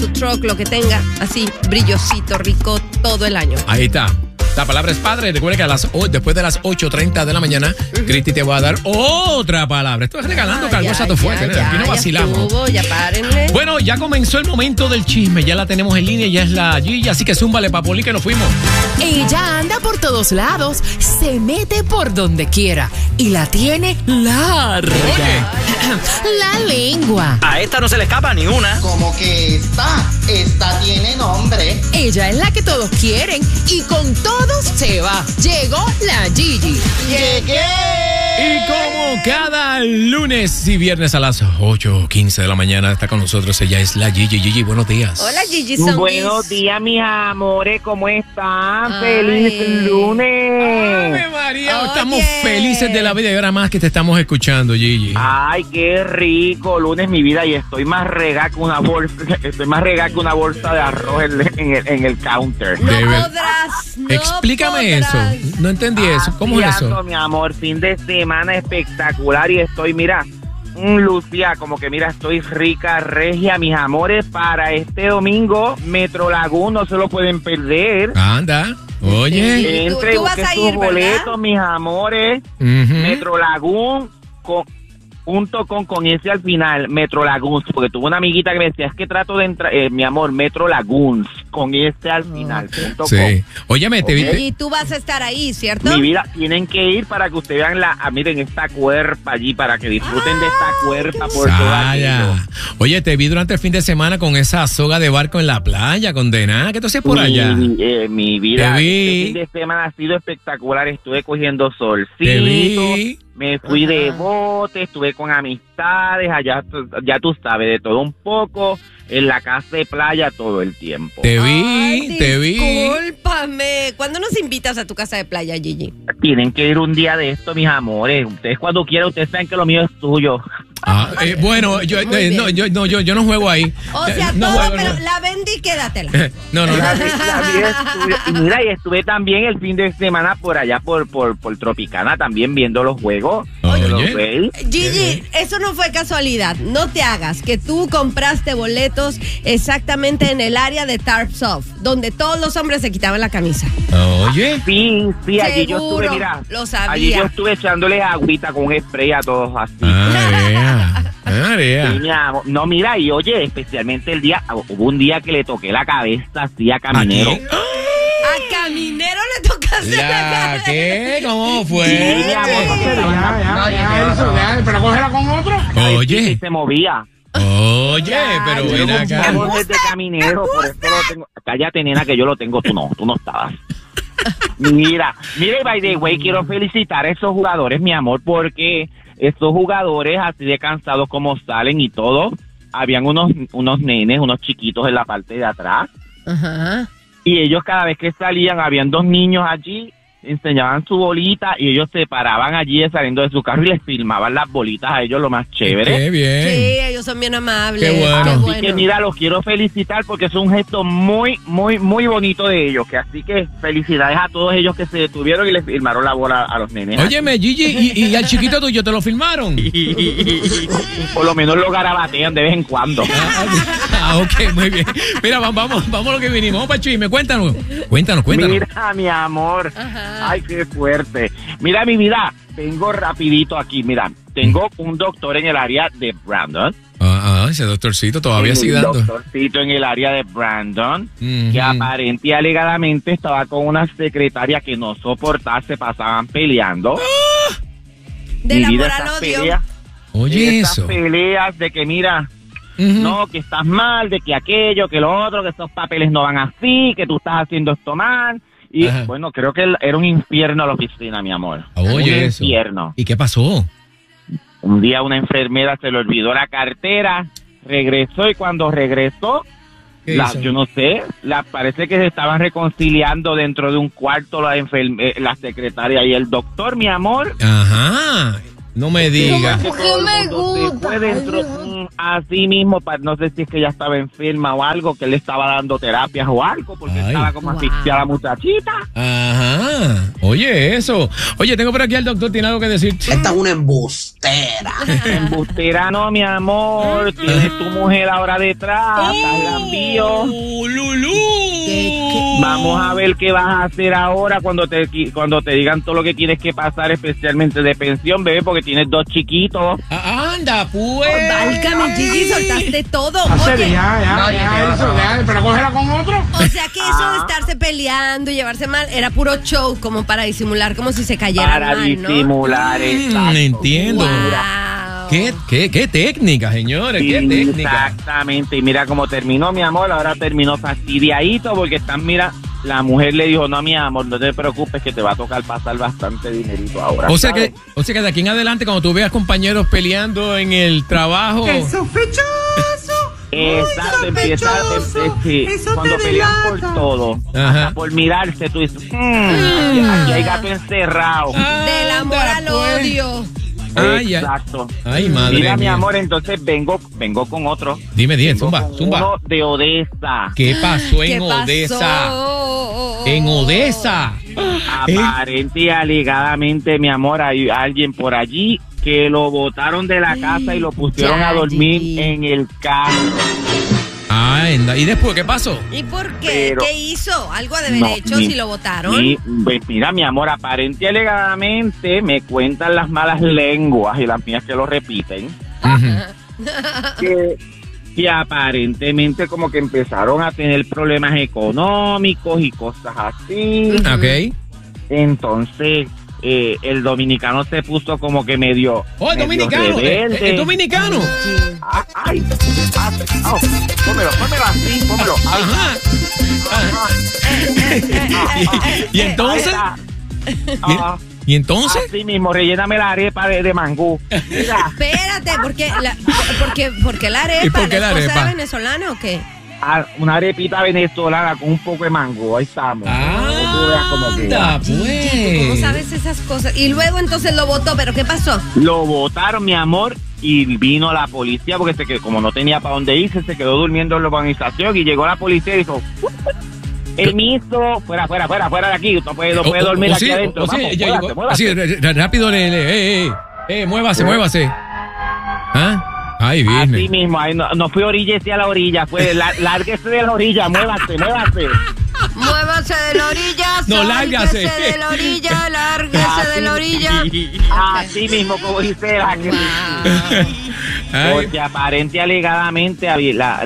su truck, lo que tenga, así, brillosito, rico, todo el año. Ahí está. La palabra es padre. Recuerda que después de las 8:30 de la mañana, Cristi te va a dar otra palabra. Estoy regalando cargos a tu fuerte. Aquí no vacilamos. Ya párenle. Bueno, ya comenzó el momento del chisme. Ya la tenemos en línea, ya es la Gigi. Así que zúmbale, Papoli, que nos fuimos. Ella anda por todos lados, se mete por donde quiera y la tiene larga. Oye. La lengua. A esta no se le escapa ni una. Como que esta tiene nombre. Ella es la que todos quieren y con todos se va. Llegó la Gigi. ¡Llegué! Y como cada lunes y viernes a las 8:15 de la mañana está con nosotros, ella es la Gigi. Gigi, buenos días. Hola, Gigi Songuis. Buenos días, mis amores, ¿cómo están? Ay. ¡Feliz lunes! ¡Ave María! Oye. Estamos felices de la vida y ahora más que te estamos escuchando, Gigi. Ay, qué rico, lunes mi vida, y estoy más regada que una bolsa, de arroz en el counter. No De ver- podrás, no Explícame podrás. eso. No entendí eso. ¿Cómo es Así eso? ando, mi amor, fin de semana espectacular y estoy, mira, Lucía, como que mira, estoy rica, regia, mis amores, para este domingo, Metro Lagoon, no se lo pueden perder. Anda. Oye. Sí. Entre Tú vas busquen a sus ir, ¿verdad? boletos, mis amores. Ujú. Metro Lagoon junto con ese al final, Metro Lagoons, porque tuve una amiguita que me decía, es que trato de entrar, mi amor, Metro Lagoons, con ese al final, punto Sí. Óyeme, te viste. Y tú vas a estar ahí, ¿cierto? Mi vida, tienen que ir para que ustedes vean miren esta cuerpa allí, para que disfruten de esta cuerpa por todo aquello. Vaya. Oye, te vi durante el fin de semana con esa soga de barco en la playa, condenada. ¿Qué tú hacías por allá? Mi vida, Te vi. este fin de semana ha sido espectacular, estuve cogiendo solcito. Te vi. Me fui de bote, estuve con amistades, allá ya tú sabes, de todo un poco, en la casa de playa todo el tiempo. Te Ay, vi, te vi. Discúlpame. ¿Cuándo nos invitas a tu casa de playa, Gigi? Tienen que ir un día de esto, mis amores. Ustedes cuando quieran, ustedes saben que lo mío es tuyo. Ah, bueno, yo no juego ahí. O sea, No todo, juego, pero no. la vendí, quédatela. No. La vida es tuya. Y mira, y estuve también el fin de semana por allá, por Tropicana, también viendo los juegos. Oye. Los veis. Gigi, eso no fue casualidad. No te hagas que tú compraste boletos exactamente en el área de Tarp Soft, donde todos los hombres se quitaban la camisa. Oye. Sí, allí yo Seguro, estuve, mira. lo sabía. Allí yo estuve echándoles agüita con un spray a todos así. María. Sí, mi amor. No, mira, y oye, especialmente hubo un día que le toqué la cabeza así a Caminero. ¿A quién? A Caminero le tocaste la cabeza. ¿Qué? ¿Cómo Sí, fue? mi amor, pero cógela con otro. y Oye, se movía. oye, pero Yo ven acá. buscamos desde Caminero, por eso lo tengo. Cállate, nena, que yo lo tengo, tú no estabas. Mira, y by the way, quiero felicitar a esos jugadores, mi amor, porque esos jugadores, así de cansados como salen y todo, habían unos nenes, unos chiquitos en la parte de atrás, Ajá. y ellos cada vez que salían, habían dos niños allí, enseñaban su bolita, y ellos se paraban allí saliendo de su carro y les filmaban las bolitas a ellos, lo más chévere. Qué bien. Sí, ellos son bien amables. Qué bueno. Así que mira, los quiero felicitar porque es un gesto muy, muy, muy bonito de ellos. Así que felicidades a todos ellos que se detuvieron y les firmaron la bola a los nenes. Óyeme, Gigi, y al chiquito tuyo te lo filmaron. Por lo menos lo garabatean de vez en cuando. Ok, muy bien. Mira, vamos a lo que vinimos. Vamos para el chisme. Cuéntanos. Mira, mi amor. Ajá. Ay, qué fuerte. Mira, mi vida, tengo rapidito aquí. Mira, tengo un doctor en el área de Brandon. Ese doctorcito todavía Un sigue dando. doctorcito en el área de Brandon, Ujú. que aparente y alegadamente estaba con una secretaria que no soportaba, se pasaban peleando. Del Mi vida, amor al esas odio. peleas, Oye, esas eso. peleas de que mira, Ujú. no, que estás mal, de que aquello, que lo otro, que esos papeles no van así, que tú estás haciendo esto mal. Y Ajá. bueno, creo que era un infierno la oficina, mi amor. Oye, un eso. infierno. ¿Y qué pasó? Un día una enfermera se le olvidó la cartera, regresó y cuando regresó, ¿Qué hizo? yo no sé, parece que se estaban reconciliando dentro de un cuarto la secretaria y el doctor, mi amor. Ajá. No me diga. Que todo el mundo se fue dentro, así mismo, no sé si es que ella estaba enferma o algo, que él estaba dando terapias o algo, porque estaba como asfixiada la muchachita. Ajá. Oye, eso. Oye, tengo por aquí al doctor, ¿tiene algo que decir? Esta es una embustera. Embustera no, mi amor, tienes tu mujer ahora detrás, estás lambío. Lulú. Vamos a ver qué vas a hacer ahora cuando te digan todo lo que tienes que pasar, especialmente de pensión, bebé, porque tienes 2 chiquitos. Anda, pues. Válgame, Gigi, soltaste todo. Oye, Ya, pero cógela con otro. o sea que eso de estarse peleando y llevarse mal era puro show, como para disimular, como si se cayeran Para mal, ¿no? disimular, exacto. Entiendo. Wow. ¿Qué técnica, señores? ¿Qué Sí, técnica? exactamente. Y mira cómo terminó, mi amor. Ahora terminó fastidiadito porque mira, la mujer le dijo, no, mi amor, no te preocupes que te va a tocar pasar bastante dinerito ahora. O sea ¿sabes? que de aquí en adelante, cuando tú veas compañeros peleando en el trabajo. ¡Qué sospechoso! Exacto, empieza cuando pelean por todo, Ajá. hasta por mirarse, tú dices, aquí hay gato encerrado. Del amor al pues. odio. Ay, Exacto. ay, madre Mira, mi mía. amor, entonces vengo con otro. Dime, Vengo zumba, con zumba. uno de Odessa. ¿Qué pasó en ¿Qué Odessa? pasó? En Odessa. Aparente y alegadamente, mi amor, hay alguien por allí que lo botaron de la casa y lo pusieron ya, a dormir Gigi. en el carro. ¿Y después qué pasó? ¿Y por qué? Pero- ¿Qué hizo? ¿Algo de haber hecho si lo votaron? Mira, mi amor, aparente y alegadamente me cuentan las malas lenguas y las mías que lo repiten. que aparentemente como que empezaron a tener problemas económicos y cosas así. Ok. Entonces, el dominicano se puso como que medio. Oh, el medio dominicano. rebelde. El dominicano. Ay, pómelo así, pómelo. Ay, Ajá. ¿Y entonces? ah, ¿Y entonces? así mismo, relléname la arepa de mangú. Mira, Espérate, porque la arepa, ¿Y por qué la esposa arepa? era venezolana o qué? una arepita venezolana con un poco de mango, ahí estamos. Tú veas como que- Anda, Gigi, ¿cómo pues. sabes esas cosas? Y luego entonces lo votó, ¿pero qué pasó? Lo botaron, mi amor, y vino la policía porque como no tenía para dónde irse, se quedó durmiendo en la urbanización y llegó la policía y dijo, permiso, fuera de aquí, no puede dormir aquí adentro. Vamos, muévase. Así, rápido, muévase. ¿Ah? Ay, Así bien. mismo, ahí no fue oríllese a la orilla, fue lárguese de la orilla, muévase. Muévase de la orilla, No, lárgase. sálguese de la orilla, lárguese de la orilla. Así mismo, como dice la Ay. porque aparente y alegadamente había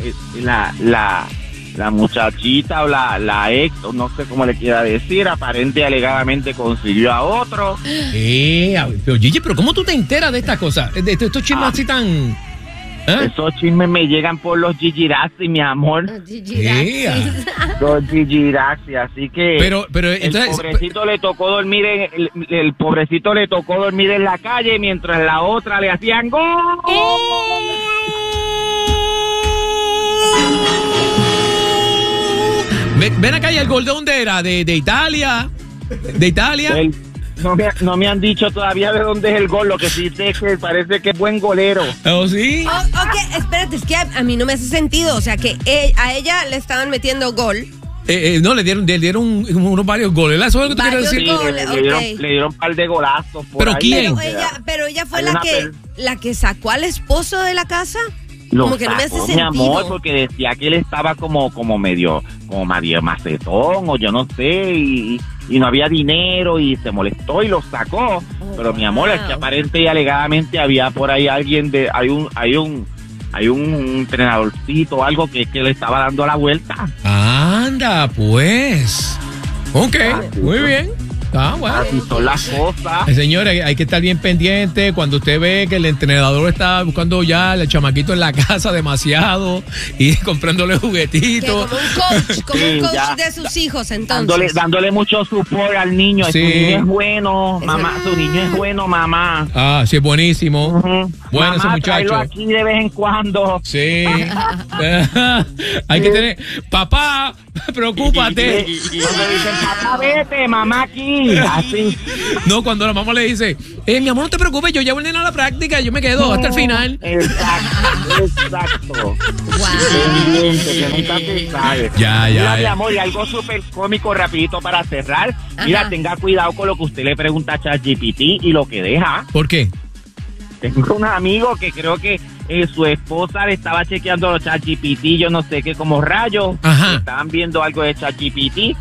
la muchachita o la ex, o no sé cómo le quiera decir, aparente y alegadamente consiguió a otro. Pero Gigi, pero ¿cómo tú te enteras de estas cosas? De estos chismes así tan... ¿eh? Esos chismes me llegan por los Gigiraxi, mi amor. Los Gigiraxi, así que Pero entonces... el pobrecito le tocó dormir el pobrecito le tocó dormir en la calle mientras la otra le hacían gol. Ven acá, ¿y el gol de dónde era? ¿De Italia? ¿De Italia? No me han dicho todavía de dónde es el gol, lo que sí sé es que parece que es buen golero. ¿Oh, sí? Ok, espérate, es que a mí no me hace sentido. O sea, que a ella le estaban metiendo gol. No, le dieron unos varios goles. ¿Eso es lo que tú quieres Varios decir? goles. Le dieron un par de golazos por ¿Pero ahí. quién? Pero ella fue Hay la que sacó al esposo de la casa. Lo Como que no me hace sacó, sentido. mi amor, porque decía que él estaba como medio macetón o yo no sé y no había dinero y se molestó y lo sacó. Pero mi amor, es que aparente y alegadamente había por ahí alguien hay un entrenadorcito o algo que le estaba dando la vuelta. Anda, pues. Ok, muy bien. Bueno. Así son las cosas. Señores, hay que estar bien pendiente cuando usted ve que el entrenador está buscando ya al chamaquito en la casa demasiado y comprándole juguetitos. Como un coach ya. de sus hijos, entonces. Dándole mucho support al niño. Sí. Su niño es bueno, mamá. Su niño es bueno, mamá. Ah, sí, es buenísimo. Ujú. Bueno, Mamá, ese muchacho. tráelo aquí de vez en cuando. Sí. Hay que tener. Papá, Preocúpate. Cuando dicen, papá, vete, mamá aquí. Así. No, cuando la mamá le dice, mi amor, no te preocupes, yo llevo el nene a la práctica, yo me quedo hasta el final. Exacto. Pendiente, que nunca se sabe. Mira, mi amor, y algo súper cómico, rapidito para cerrar. Mira, tenga cuidado con lo que usted le pregunta a ChatGPT y lo que deja. ¿Por qué? Tengo un amigo que creo que su esposa le estaba chequeando los ChatGPT, yo no sé qué, como rayos. Ajá. Estaban viendo algo de ChatGPT